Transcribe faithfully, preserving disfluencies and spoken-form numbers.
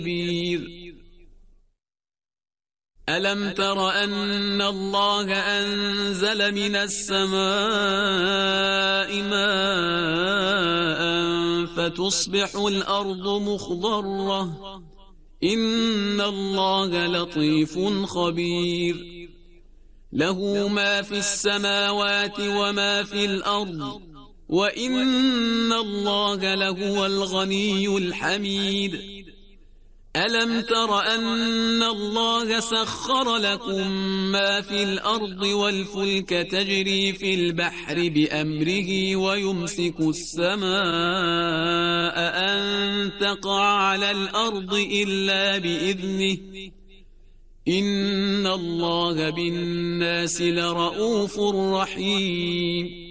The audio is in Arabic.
ألم تر أن الله أنزل من السماء ماء فتصبح الأرض مخضرة إن الله لطيف خبير له ما في السماوات وما في الأرض وإن الله لهو الغني الحميد ألم تر أن الله سخر لكم ما في الأرض والفلك تجري في البحر بأمره ويمسك السماء أن تقع على الأرض إلا بإذنه إن الله بالناس لرؤوف رحيم